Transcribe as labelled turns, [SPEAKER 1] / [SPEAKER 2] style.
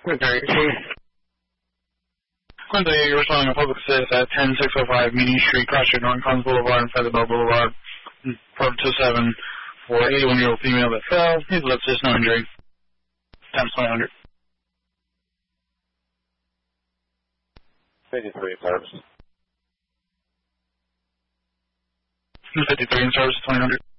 [SPEAKER 1] Okay.
[SPEAKER 2] Quincy, you're responding on public assist at 10605 Meeting Street, Crossroad, Norton Collins Boulevard, and Featherbell Boulevard, Port 27, for 81-year-old female that fell. He's left assist, no injury. Times 2000.
[SPEAKER 3] 53 in service.
[SPEAKER 2] 53 in service, 2000.